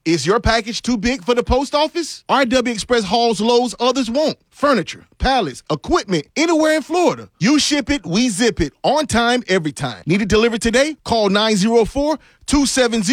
Is your package too big for the post office? RW Express hauls loads others won't. Furniture, pallets, equipment, anywhere in Florida. You ship it, we zip it. On time, every time. Need it delivered today? Call 904-270